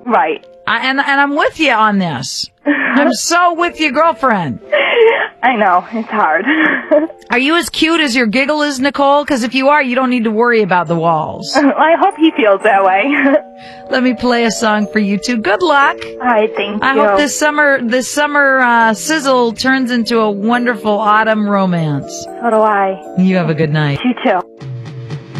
Right. And I'm with you on this. I'm so with you, girlfriend. I know. It's hard. Are you as cute as your giggle is, Nicole? Because if you are, you don't need to worry about the walls. I hope he feels that way. Let me play a song for you two. Good luck. I thank you. I hope this summer sizzle turns into a wonderful autumn romance. So do I. You have a good night. You too.